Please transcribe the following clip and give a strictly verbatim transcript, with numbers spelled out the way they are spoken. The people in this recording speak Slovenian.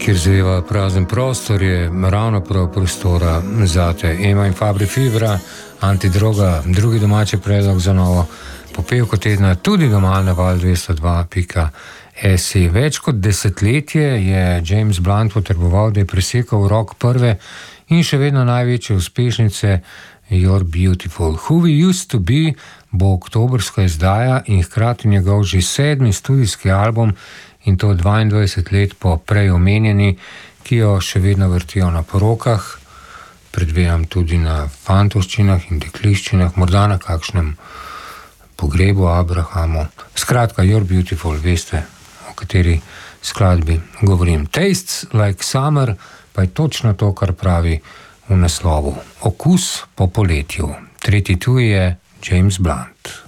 kjer zajeva prazen prostor, je ravno prav prostora zate. Ema in Fabri Fibra, Antidroga, drugi domači predlog za novo popevko tedna, tudi doma na val dvesto dva pika si. Več kot desetletje je James Blunt potreboval, da je presekal rok prve in še vedno največje uspešnice You're Beautiful. Who We Used To Be bo oktobrska izdaja in hkrati njegov že sedmi studijski album, in to dvaindvajset let po prej omenjeni, ki jo še vedno vrtijo na porokah, predvidevam tudi na fantovščinah in dekliščinah, morda na kakšnem pogrebu Abrahamu. Skratka, You're Beautiful, veste, o kateri skladbi govorim. Tastes Like Summer pa je točno to, kar pravi v naslovu. Okus po poletju. Tretji tu je James Blunt.